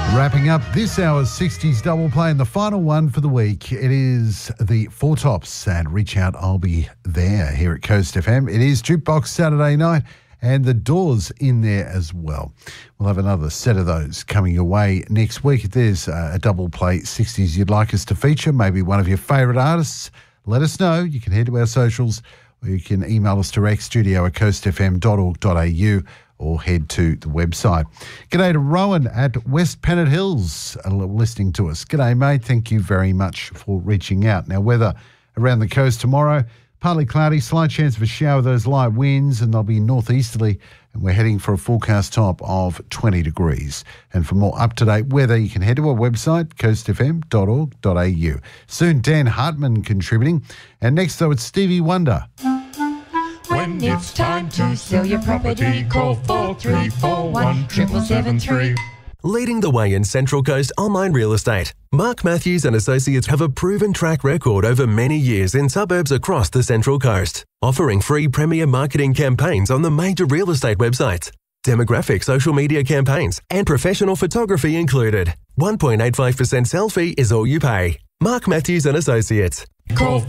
Wrapping up this hour's 60s double play and the final one for the week. It is the Four Tops and Reach Out, I'll Be There here at Coast FM. It is Jukebox Saturday night and the Doors in there as well. We'll have another set of those coming your way next week. If there's a double play 60s you'd like us to feature, maybe one of your favourite artists, let us know. You can head to our socials or you can email us direct, studio@coastfm.org.au, or head to the website. G'day to Rowan at West Pennant Hills listening to us. G'day, mate. Thank you very much for reaching out. Now, weather around the coast tomorrow, partly cloudy, slight chance of a shower with those light winds, and they'll be northeasterly, and we're heading for a forecast top of 20 degrees. And for more up-to-date weather, you can head to our website, coastfm.org.au. Soon, Dan Hartman contributing. And next, though, it's Stevie Wonder. When it's time to sell your property, call 4341 7773. Leading the way in Central Coast online real estate, Mark Matthews and Associates have a proven track record over many years in suburbs across the Central Coast, offering free premier marketing campaigns on the major real estate websites, demographic social media campaigns, and professional photography included. 1.85% sell fee is all you pay. Mark Matthews and Associates. Call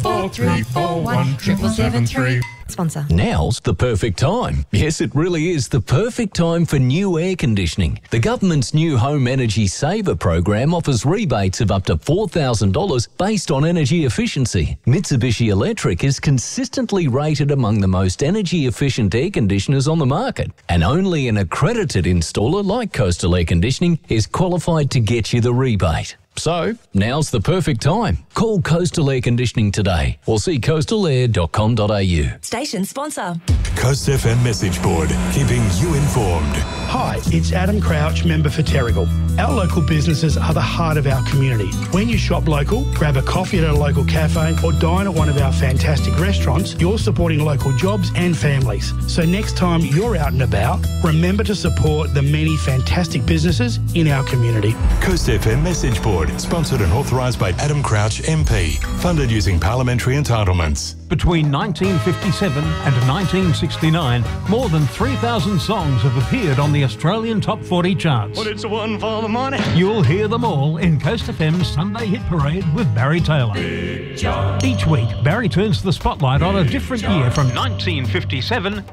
4341 7773. Sponsor. Now's the perfect time. Yes, it really is the perfect time for new air conditioning. The government's new Home Energy Saver program offers rebates of up to $4,000 based on energy efficiency. Mitsubishi Electric is consistently rated among the most energy efficient air conditioners on the market, and only an accredited installer like Coastal Air Conditioning is qualified to get you the rebate. So, now's the perfect time. Call Coastal Air Conditioning today or see coastalair.com.au. Station sponsor. Coast FM message board, keeping you informed. Hi, it's Adam Crouch, member for Terrigal. Our local businesses are the heart of our community. When you shop local, grab a coffee at a local cafe or dine at one of our fantastic restaurants, you're supporting local jobs and families. So next time you're out and about, remember to support the many fantastic businesses in our community. Coast FM message board, sponsored and authorised by Adam Crouch MP, funded using parliamentary entitlements. Between 1957 and 1969, more than 3,000 songs have appeared on the Australian Top 40 charts. But it's one for the money. You'll hear them all in Coast FM's Sunday Hit Parade with Barry Taylor. Each week, Barry turns the spotlight on a different year from 1957 to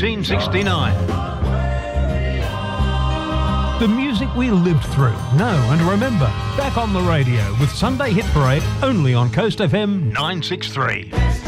1969. The music we lived through, know and remember. Back on the radio with Sunday Hit Parade only on Coast FM 963.